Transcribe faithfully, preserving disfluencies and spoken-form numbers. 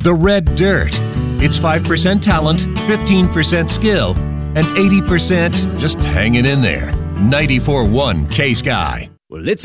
The Red Dirt. It's five percent talent, fifteen percent skill, and eighty percent just hanging in there. ninety-four point one K-Sky. Well, it's